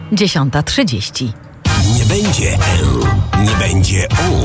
10:30. Nie będzie nie będzie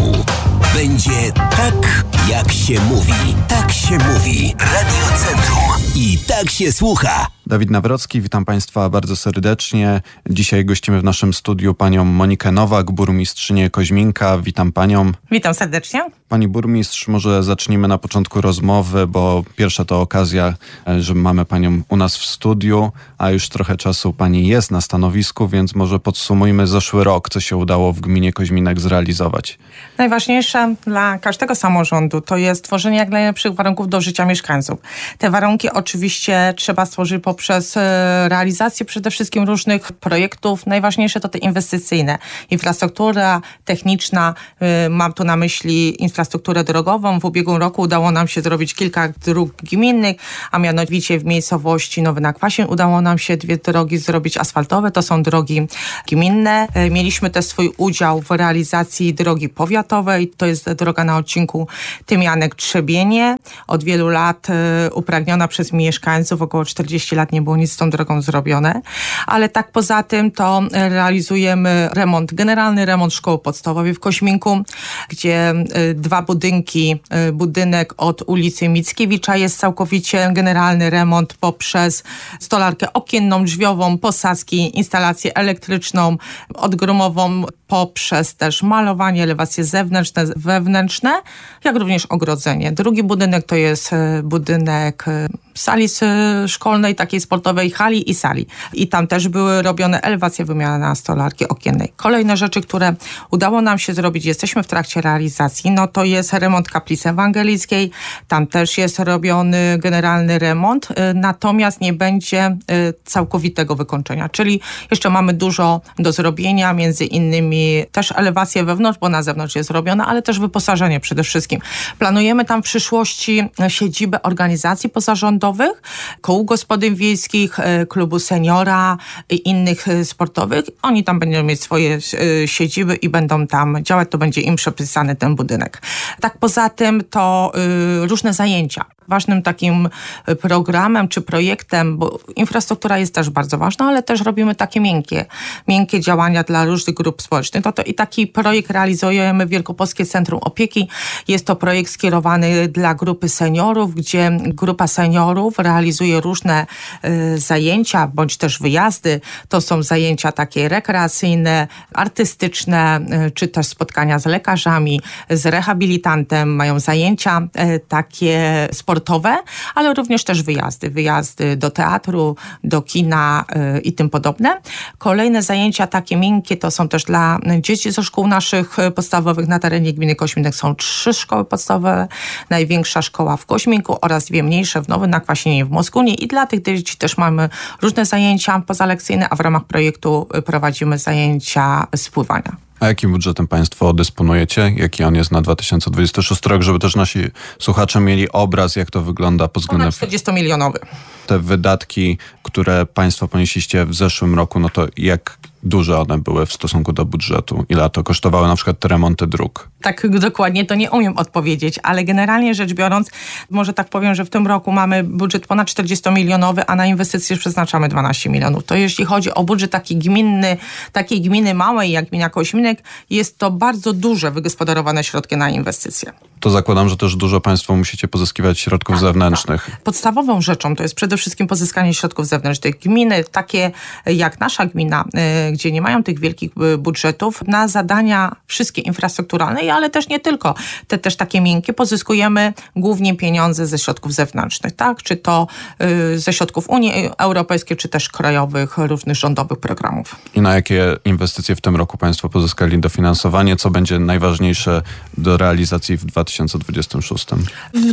będzie tak, jak się mówi. Tak się mówi. Radio Centrum. I tak się słucha. Dawid Nawrocki, witam Państwa bardzo serdecznie. Dzisiaj gościmy w naszym studiu panią Monikę Nowak, burmistrzynię Koźminka. Witam panią. Witam serdecznie. Pani burmistrz, może zacznijmy na początku rozmowy, bo pierwsza to okazja, że mamy panią u nas w studiu, a już trochę czasu pani jest na stanowisku, więc może podsumujmy zeszły rok, co się udało w gminie Koźminek zrealizować. Najważniejsze dla każdego samorządu to jest tworzenie jak najlepszych warunków do życia mieszkańców. Te warunki oczywiście trzeba stworzyć poprzez realizację przede wszystkim różnych projektów. Najważniejsze to te inwestycyjne. Infrastruktura techniczna, mam tu na myśli infrastrukturę drogową. W ubiegłym roku udało nam się zrobić kilka dróg gminnych, a mianowicie w miejscowości Nowy na Kwasie udało nam się 2 drogi zrobić asfaltowe. To są drogi gminne. Mieliśmy też swój udział w realizacji drogi powiatowej. To jest droga na odcinku Tymianek-Trzebienie. Od wielu lat upragniona przez mieszkańców. Około 40 lat nie było nic z tą drogą zrobione. Ale tak poza tym to realizujemy generalny remont szkoły podstawowej w Koźminku, gdzie 2 budynki, budynek od ulicy Mickiewicza jest całkowicie generalny remont poprzez stolarkę okienną, drzwiową, posadzki, instalację elektryczną, odgromową, poprzez też malowanie, elewacje zewnętrzne, wewnętrzne, jak również ogrodzenie. Drugi budynek to jest budynek sali szkolnej, takiej sportowej, hali i sali. I tam też były robione elewacje, wymiana stolarki okiennej. Kolejne rzeczy, które udało nam się zrobić, jesteśmy w trakcie realizacji, no to jest remont kaplicy ewangelickiej. Tam też jest robiony generalny remont, natomiast nie będzie całkowitego wykończenia. Czyli jeszcze mamy dużo do zrobienia, między innymi też elewację wewnątrz, bo na zewnątrz jest robiona, ale też wyposażenie przede wszystkim. Planujemy tam w przyszłości siedzibę organizacji pozarządowych, kół gospodyń wiejskich, klubu seniora i innych sportowych. Oni tam będą mieć swoje siedziby i będą tam działać, to będzie im przepisany ten budynek. Tak poza tym to różne zajęcia. Ważnym takim programem czy projektem, bo infrastruktura jest też bardzo ważna, ale też robimy takie miękkie działania dla różnych grup społecznych. No to i taki projekt realizujemy w Wielkopolskie Centrum Opieki. Jest to projekt skierowany dla grupy seniorów, gdzie grupa seniorów realizuje różne zajęcia, bądź też wyjazdy. To są zajęcia takie rekreacyjne, artystyczne, czy też spotkania z lekarzami, z rehabilitantem. Mają zajęcia takie sportowe, ale również też wyjazdy do teatru, do kina i tym podobne. Kolejne zajęcia takie miękkie to są też dla dzieci ze szkół naszych podstawowych. Na terenie gminy Koźminek są 3 szkoły podstawowe, największa szkoła w Koźminku oraz 2 mniejsze w Nowym na Kwasinie i w Moskunie, i dla tych dzieci też mamy różne zajęcia pozalekcyjne, a w ramach projektu prowadzimy zajęcia z pływania. A jakim budżetem państwo dysponujecie? Jaki on jest na 2026 rok, żeby też nasi słuchacze mieli obraz, jak to wygląda pod względem... 40-milionowy. Te wydatki, które państwo ponieśliście w zeszłym roku, no to jak duże one były w stosunku do budżetu? Ile to kosztowały na przykład te remonty dróg? Tak dokładnie to nie umiem odpowiedzieć, ale generalnie rzecz biorąc, może tak powiem, że w tym roku mamy budżet ponad 40-milionowy, a na inwestycje przeznaczamy 12 milionów. To jeśli chodzi o budżet taki gminny, takiej gminy małej jak gmina Koźminek, jest to bardzo duże wygospodarowane środki na inwestycje. To zakładam, że też dużo państwo musicie pozyskiwać środków zewnętrznych. Tak. Podstawową rzeczą to jest przede wszystkim pozyskanie środków zewnętrznych. Gminy takie jak nasza gmina, gdzie nie mają tych wielkich budżetów, na zadania wszystkie infrastrukturalne, ale też nie tylko. Te też takie miękkie pozyskujemy głównie pieniądze ze środków zewnętrznych, tak? Czy to ze środków Unii Europejskiej, czy też krajowych, różnych rządowych programów. I na jakie inwestycje w tym roku państwo pozyskali dofinansowanie? Co będzie najważniejsze do realizacji w 2026? W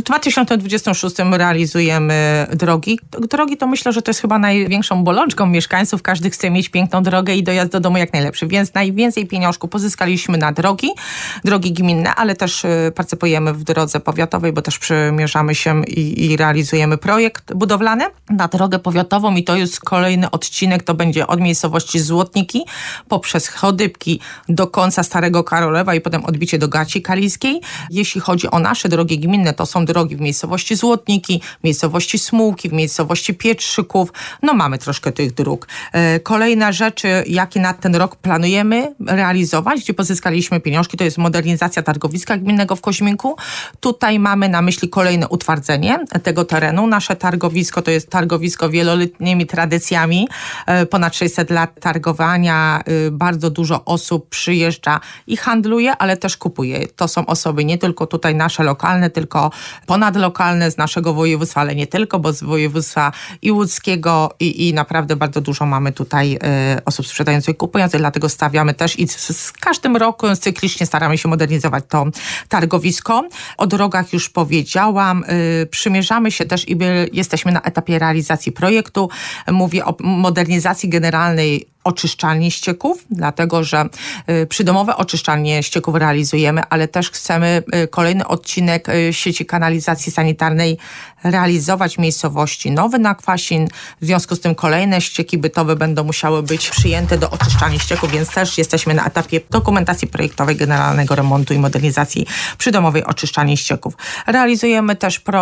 2026 realizujemy drogi. Drogi to myślę, że to jest chyba największą bolączką mieszkańców. Każdy chce mieć piękną drogę i dojazd do domu jak najlepszy, więc najwięcej pieniążków pozyskaliśmy na drogi gminne, ale też partycypujemy w drodze powiatowej, bo też przymierzamy się i realizujemy projekt budowlany na drogę powiatową, i to jest kolejny odcinek, to będzie od miejscowości Złotniki poprzez Chodybki do końca Starego Karolewa i potem odbicie do Gaci Kaliskiej. Jeśli chodzi o nasze drogi gminne, to są drogi w miejscowości Złotniki, w miejscowości Smułki, w miejscowości Pietrzyków. No mamy troszkę tych dróg. Kolejne rzeczy, jakie na ten rok planujemy realizować, gdzie pozyskaliśmy pieniążki, to jest modernizacja targowiska gminnego w Koźminku. Tutaj mamy na myśli kolejne utwardzenie tego terenu. Nasze targowisko to jest targowisko wieloletnimi tradycjami, ponad 600 lat targowania, bardzo dużo osób przyjeżdża i handluje, ale też kupuje. To są osoby nie tylko tutaj nasze lokalne, tylko ponadlokalne z naszego województwa, ale nie tylko, bo z województwa i łódzkiego i naprawdę bardzo dużo mamy tutaj osób sprzedających i kupujących, dlatego stawiamy też i z każdym rokiem cyklicznie staramy się modernizować to targowisko. O drogach już powiedziałam, przymierzamy się też i jesteśmy na etapie realizacji projektu. Mówię o modernizacji generalnej oczyszczalni ścieków, dlatego że przydomowe oczyszczalnie ścieków realizujemy, ale też chcemy kolejny odcinek sieci kanalizacji sanitarnej realizować w miejscowości Nowy Nakwasin. W związku z tym kolejne ścieki bytowe będą musiały być przyjęte do oczyszczalni ścieków, więc też jesteśmy na etapie dokumentacji projektowej generalnego remontu i modernizacji przydomowej oczyszczalni ścieków. Realizujemy też projekt